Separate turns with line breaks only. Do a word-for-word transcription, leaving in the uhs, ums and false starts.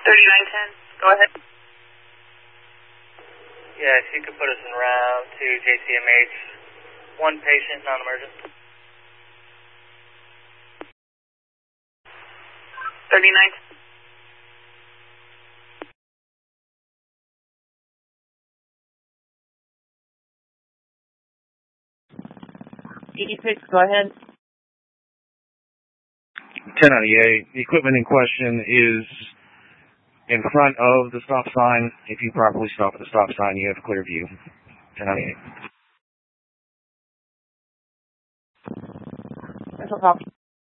thirty-nine ten, go ahead.
Yes, you could put us in round to J C M H. One patient, non-emergent.
thirty-nine.
eighty-six, go ahead.
ten ninety-eight, the equipment in question is in front of the stop sign. If you properly stop at the stop sign, you have clear view. ten ninety-eight.
Central copy.